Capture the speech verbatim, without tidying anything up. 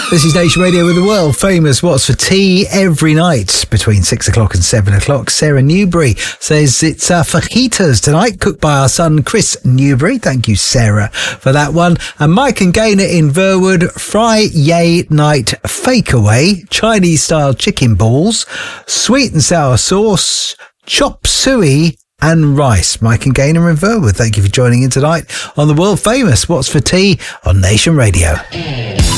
This is Nation Radio with the world famous What's for Tea every night between six o'clock and seven o'clock. Sarah Newbury says it's uh, fajitas tonight, cooked by our son Chris Newbury. Thank you, Sarah, for that one. And Mike and Gaynor in Verwood, Fry Yay Night Fake Away, Chinese style chicken balls, sweet and sour sauce, chop suey and rice. Mike and Gaynor in Verwood, thank you for joining in tonight on the world famous What's for Tea on Nation Radio.